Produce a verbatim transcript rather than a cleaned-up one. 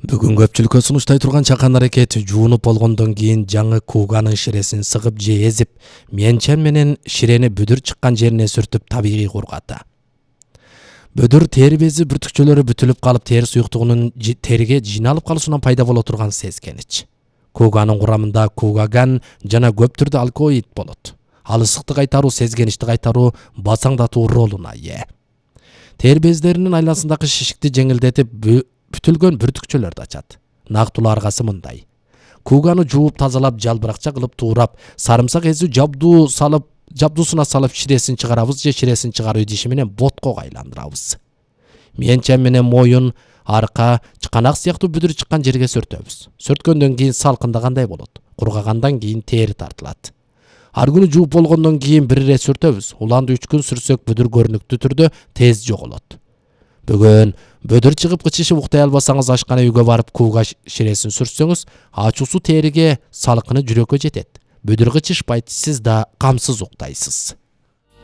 Бүгүн көпчүлүккө сунуштай турган чакан аракет жуунуп болгондон кийин жаңы кууганын ширесин сыгып же эзип, менчен менен ширени бүдүр чыккан жерине сүртүп табигый кургатты. Бүдүр тери бези бүртүкчөлөрү бүтүлүп калып, тери суюктугунун териге жыйналып калышынан пайда боло турган сескенич. Кууганын курамында куугаган жана көп түрдө алкоид болот. Ал ысыкты кайтаруу, сезгеничти кайтаруу, басаңдатуу ролуна ээ. Тери бездеринин айласындагы шишикти жеңилдетип, бүтүлгөн бүртүкчөлөрдү ачат. Нактылуу аргасы мындай: кууганы жууп, тазалап, жалбыракча кылып туурап, сарымсак эзүү жабдуу салып, жабдуусуна салып ширесин чыгарабыз же ширесин чыгаруу идиши менен боткого айландырабыз. Менчен менен моюн, арка, чыканак сыяктуу бүдүр чыккан жерге сөртөбүз. Сөрткөндөн кийин салкындагандай болот. Кургагандан кийин тери тартылат. Ар күнү жууп болгондон кийин бир ирет сүртөбүз. Уланды үч күн сүрсөк, бүдүр көрүнүктүү түрдө тез жоголот. Бүгүн бүдүр чыгып кычышып уктай албасаңыз, ашкана үйгө барып кууга ширесин сүртсөңүз, ачуусу териге, салкыны жүрөккө жетет. Бүдүр кычышпайт, сиз да камсыз уктайсыз.